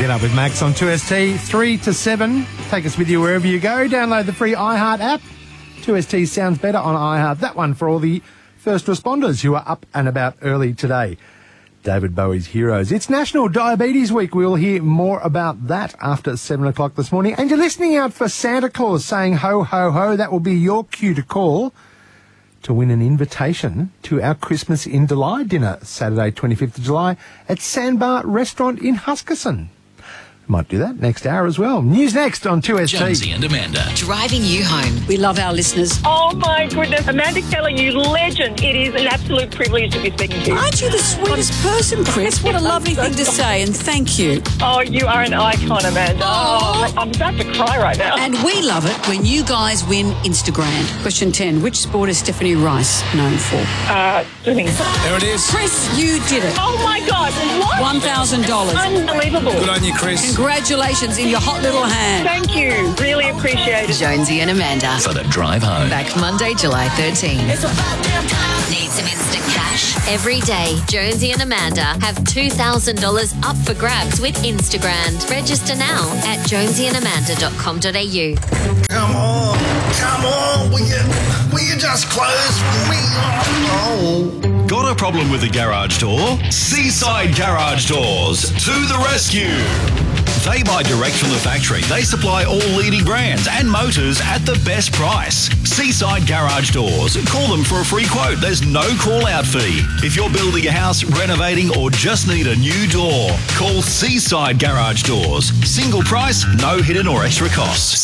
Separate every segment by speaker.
Speaker 1: Get Up with Max on 2ST, 3 to 7. Take us with you wherever you go. Download the free iHeart app. 2ST sounds better on iHeart. That one for all the first responders who are up and about early today. David Bowie's Heroes. It's National Diabetes Week. We'll hear more about that after 7 o'clock this morning. And you're listening out for Santa Claus saying ho, ho, ho. That will be your cue to call to win an invitation to our Christmas in July dinner, Saturday 25th of July at Sandbar Restaurant in Huskisson. Might do that next hour as well. News next on 2ST.
Speaker 2: Jonesy and Amanda.
Speaker 3: Driving you home.
Speaker 4: We love our listeners.
Speaker 5: Oh, my goodness. Amanda Keller, you legend. It is an absolute privilege to be speaking to you.
Speaker 4: Aren't you the sweetest person, Chris? What a lovely thing to say, and thank you.
Speaker 5: Oh, you are an icon, Amanda. Oh, I'm about to cry right now.
Speaker 4: And we love it when you guys win Instagram. Question 10. Which sport is Stephanie Rice known for?
Speaker 5: Swimming.
Speaker 2: There it is.
Speaker 4: Chris, you did it.
Speaker 5: Oh, my God. What?
Speaker 4: $1,000.
Speaker 5: Unbelievable.
Speaker 2: Good on you, Chris.
Speaker 4: Congratulations in your hot little hand.
Speaker 5: Thank you. Really appreciate it.
Speaker 3: Jonesy and Amanda.
Speaker 2: For the drive home.
Speaker 3: Back Monday, July 13. Need some instant cash? Every day, Jonesy and Amanda have $2,000 up for grabs with Instagram. Register now at jonesyandamanda.com.au.
Speaker 6: Come on, will you just close for me? Oh.
Speaker 7: Got a problem with the garage door? Seaside Garage Doors to the rescue. They buy direct from the factory. They supply all leading brands and motors at the best price. Seaside Garage Doors. Call them for a free quote. There's no call-out fee. If you're building a house, renovating, or just need a new door, call Seaside Garage Doors. Single price, no hidden or extra costs.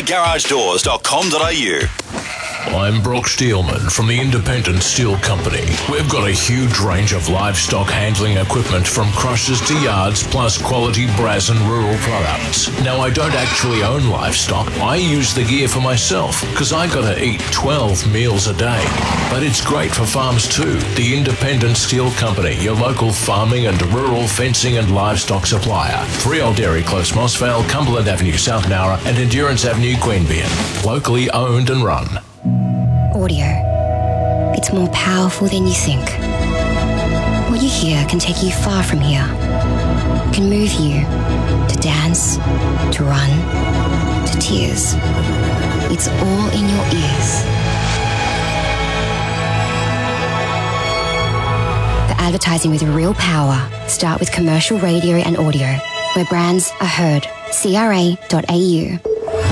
Speaker 7: SeasideGarageDoors.com.au.
Speaker 8: I'm Brock Steelman from the Independent Steel Company. We've got a huge range of livestock handling equipment from crushers to yards, plus quality brass and rural products. Now, I don't actually own livestock. I use the gear for myself because I gotta eat 12 meals a day. But it's great for farms too. The Independent Steel Company, your local farming and rural fencing and livestock supplier. 3 Old Dairy Close, Mossvale, Cumberland Avenue, South Nowra, and Endurance Avenue, Queanbeyan. Locally owned and run.
Speaker 9: Audio. It's more powerful than you think. What you hear can take you far from here. Can move you to dance, to run, to tears. It's all in your ears. For advertising with real power, start with commercial radio and audio, where brands are heard. CRA.au.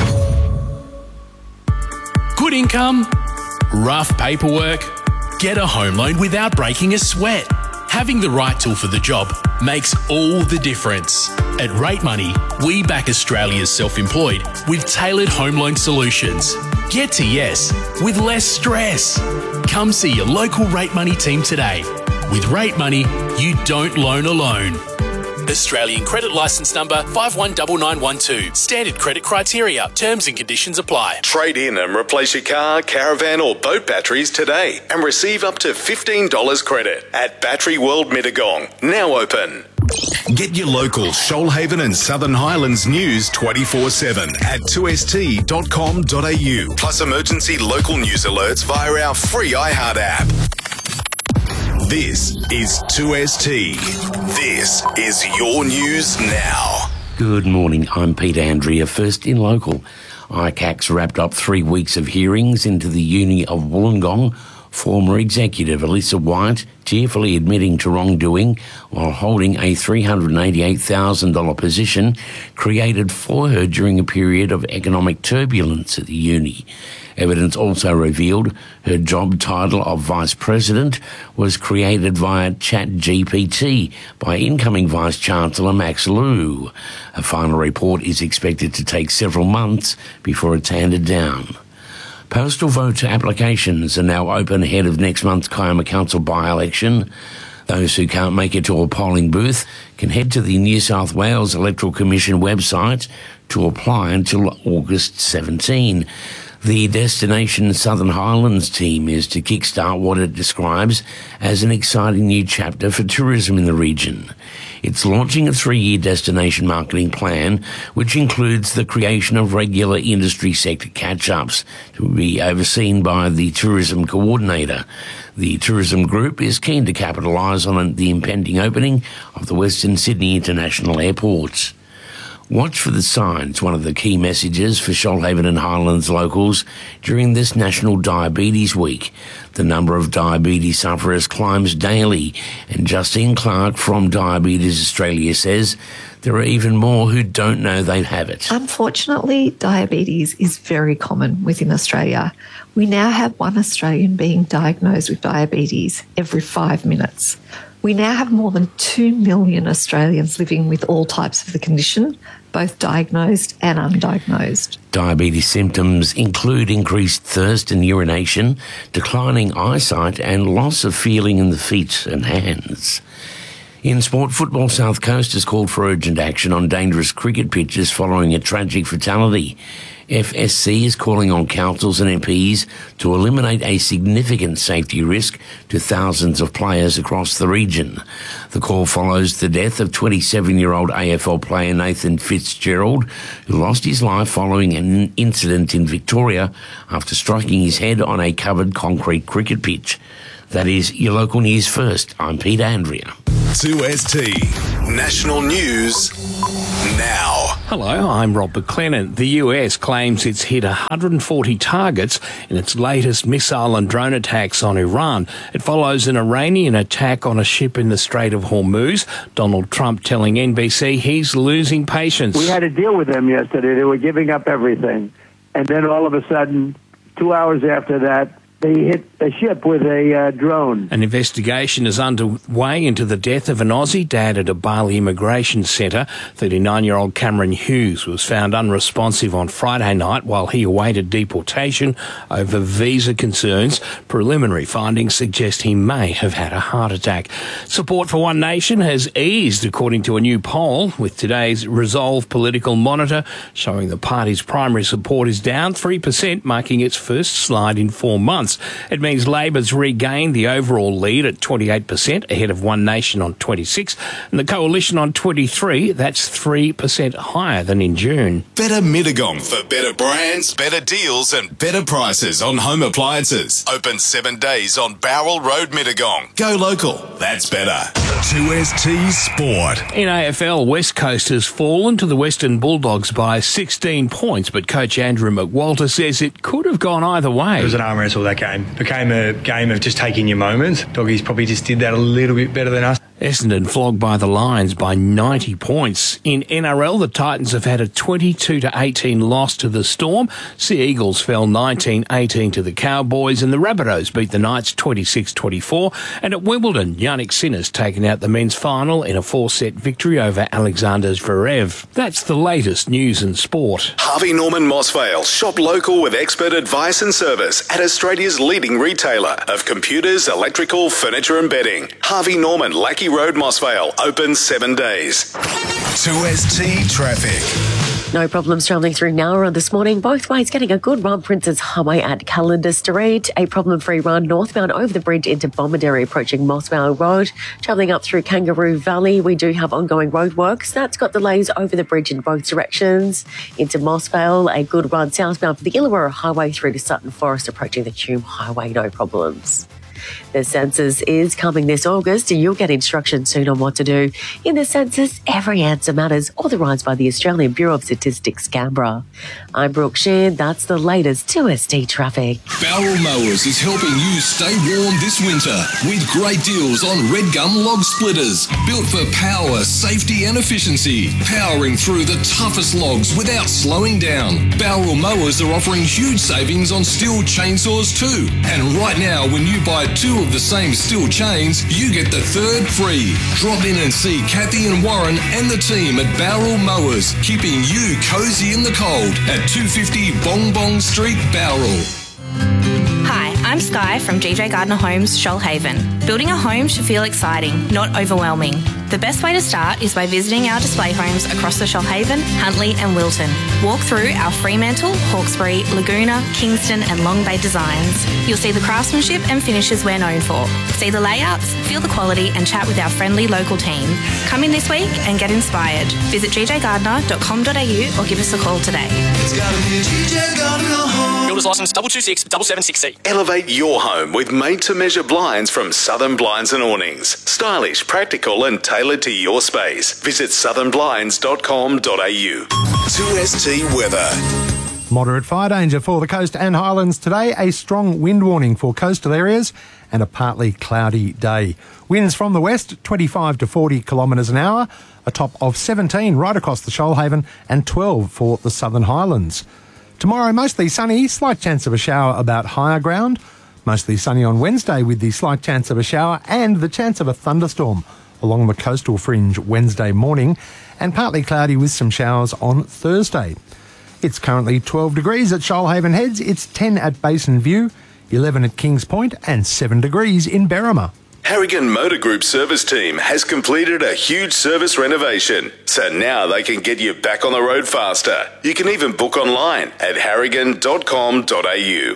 Speaker 10: Good income, rough paperwork, get a home loan without breaking a sweat. Having the right tool for the job makes all the difference. At Rate Money, we back Australia's self-employed with tailored home loan solutions. Get to yes with less stress. Come see your local Rate Money team today. With Rate Money, you don't loan alone. Australian credit licence number 519912. Standard credit criteria. Terms and conditions apply.
Speaker 11: Trade in and replace your car, caravan or boat batteries today and receive up to $15 credit at Battery World Mittagong. Now open.
Speaker 12: Get your local Shoalhaven and Southern Highlands news 24/7 at 2st.com.au. Plus emergency local news alerts via our free iHeart app. This is 2ST. This is your news now.
Speaker 13: Good morning, I'm Peter Andrea, first in local. ICAC's wrapped up 3 weeks of hearings into the Uni of Wollongong. Former executive Alyssa White tearfully admitting to wrongdoing while holding a $388,000 position created for her during a period of economic turbulence at the uni. Evidence also revealed her job title of Vice President was created via ChatGPT by incoming Vice-Chancellor Max Liu. A final report is expected to take several months before it's handed down. Postal voter applications are now open ahead of next month's Kiama Council by-election. Those who can't make it to a polling booth can head to the New South Wales Electoral Commission website to apply until August 17. The Destination Southern Highlands team is to kickstart what it describes as an exciting new chapter for tourism in the region. It's launching a 3-year destination marketing plan, which includes the creation of regular industry sector catch-ups to be overseen by the tourism coordinator. The tourism group is keen to capitalise on the impending opening of the Western Sydney International Airport. Watch for the signs, one of the key messages for Shoalhaven and Highlands locals during this National Diabetes Week. The number of diabetes sufferers climbs daily, and Justine Clark from Diabetes Australia says there are even more who don't know they have it.
Speaker 14: Unfortunately, diabetes is very common within Australia. We now have one Australian being diagnosed with diabetes every 5 minutes. We now have more than 2 million Australians living with all types of the condition, both diagnosed and undiagnosed.
Speaker 13: Diabetes symptoms include increased thirst and urination, declining eyesight, and loss of feeling in the feet and hands. In sport, Football South Coast has called for urgent action on dangerous cricket pitches following a tragic fatality. FSC is calling on councils and MPs to eliminate a significant safety risk to thousands of players across the region. The call follows the death of 27-year-old AFL player Nathan Fitzgerald, who lost his life following an incident in Victoria after striking his head on a covered concrete cricket pitch. That is your local news first. I'm Peter Andrea.
Speaker 12: 2ST National News now.
Speaker 15: Hello, I'm Rob McLennan. The US claims it's hit 140 targets in its latest missile and drone attacks on Iran. It follows an Iranian attack on a ship in the Strait of Hormuz. Donald Trump telling NBC he's losing patience.
Speaker 16: We had to deal with them yesterday. They were giving up everything. And then all of a sudden, 2 hours after that, they hit a ship with a drone.
Speaker 15: An investigation is underway into the death of an Aussie dad at a Bali immigration centre. 39-year-old Cameron Hughes was found unresponsive on Friday night while he awaited deportation over visa concerns. Preliminary findings suggest he may have had a heart attack. Support for One Nation has eased, according to a new poll, with today's Resolve Political Monitor showing the party's primary support is down 3%, marking its first slide in 4 months. It means Labor's regained the overall lead at 28%, ahead of One Nation on 26%, and the Coalition on 23%. That's 3% higher than in June.
Speaker 12: Better Mittagong for better brands, better deals and better prices on home appliances. Open 7 days on Bowral Road, Mittagong. Go local. That's better. 2ST Sport.
Speaker 15: In AFL, West Coast has fallen to the Western Bulldogs by 16 points, but coach Andrew McWalter says it could have gone either way.
Speaker 17: It was an arm wrestle, that game. It became a game of just taking your moments. Doggies probably just did that a little bit better than us.
Speaker 15: Essendon flogged by the Lions by 90 points. In NRL, the Titans have had a 22-18 loss to the Storm. Sea Eagles fell 19-18 to the Cowboys, and the Rabbitohs beat the Knights 26-24. And at Wimbledon, Yannick Sinner's taken out the men's final in a 4-set victory over Alexander Zverev. That's the latest news and sport.
Speaker 11: Harvey Norman Mossvale. Shop local with expert advice and service at Australia's leading retailer of computers, electrical, furniture and bedding. Harvey Norman, Lackey Road, Mossvale. Open 7 days.
Speaker 12: 2ST Traffic.
Speaker 18: No problems travelling through Nowra this morning. Both ways getting a good run. Princes Highway at Calendar Street. A problem-free run northbound over the bridge into Bomaderry approaching Mossvale Road. Travelling up through Kangaroo Valley, we do have ongoing roadworks. That's got delays over the bridge in both directions. Into Mossvale, a good run southbound for the Illawarra Highway through to Sutton Forest approaching the Hume Highway. No problems. The census is coming this August, and you'll get instructions soon on what to do. In the census, every answer matters. Authorised by the Australian Bureau of Statistics, Canberra. I'm Brooke Sheehan. That's the latest 2ST traffic.
Speaker 19: Bowral Mowers is helping you stay warm this winter with great deals on Red Gum log splitters. Built for power, safety and efficiency. Powering through the toughest logs without slowing down. Bowral Mowers are offering huge savings on steel chainsaws too. And right now, when you buy 2 of the same steel chains, you get the 3rd free. Drop in and see Kathy and Warren and the team at Bowral Mowers, keeping you cosy in the cold at 250 Bong Bong Street, Bowral.
Speaker 20: Hi, I'm Sky from GJ Gardner Homes, Shoalhaven. Building a home should feel exciting, not overwhelming. The best way to start is by visiting our display homes across the Shoalhaven, Huntley and Wilton. Walk through our Fremantle, Hawkesbury, Laguna, Kingston and Long Bay designs. You'll see the craftsmanship and finishes we're known for. See the layouts, feel the quality and chat with our friendly local team. Come in this week and get inspired. Visit gjgardner.com.au or give us a call today.
Speaker 11: It's gotta be GJ Gardner Home.
Speaker 21: Builder's license 226-776C.
Speaker 11: Elevate your home with made-to-measure blinds from Southern Blinds and Awnings. Stylish, practical and tailored tailored to your space. Visit southernblinds.com.au. 2ST weather.
Speaker 1: Moderate fire danger for the coast and highlands today. A strong wind warning for coastal areas and a partly cloudy day. Winds from the west, 25 to 40 kilometres an hour. A top of 17 right across the Shoalhaven and 12 for the southern highlands. Tomorrow, mostly sunny, slight chance of a shower about higher ground. Mostly sunny on Wednesday with the slight chance of a shower and the chance of a thunderstorm along the coastal fringe Wednesday morning, and partly cloudy with some showers on Thursday. It's currently 12 degrees at Shoalhaven Heads, it's 10 at Basin View, 11 at Kings Point and 7 degrees in Berrima.
Speaker 11: Harrigan Motor Group service team has completed a huge service renovation, so now they can get you back on the road faster. You can even book online at harrigan.com.au.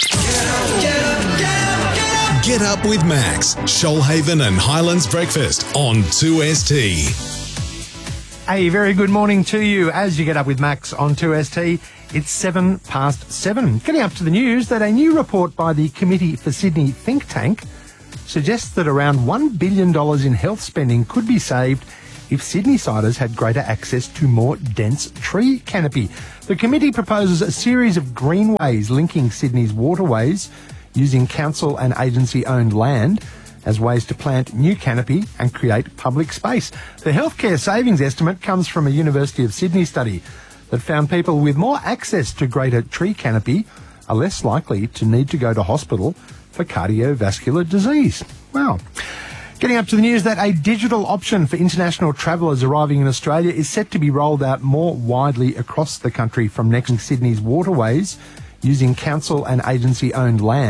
Speaker 12: Get up with Max, Shoalhaven and Highlands Breakfast on 2ST.
Speaker 1: A very good morning to you as you get up with Max on 2ST. It's 7:07. Getting up to the news that a new report by the Committee for Sydney think tank suggests that around $1 billion in health spending could be saved if Sydney-siders had greater access to more dense tree canopy. The committee proposes a series of greenways linking Sydney's waterways using council and agency-owned land as ways to plant new canopy and create public space. The healthcare savings estimate comes from a University of Sydney study that found people with more access to greater tree canopy are less likely to need to go to hospital for cardiovascular disease. Wow. Getting up to the news that a digital option for international travellers arriving in Australia is set to be rolled out more widely across the country from next Sydney's waterways using council and agency-owned land.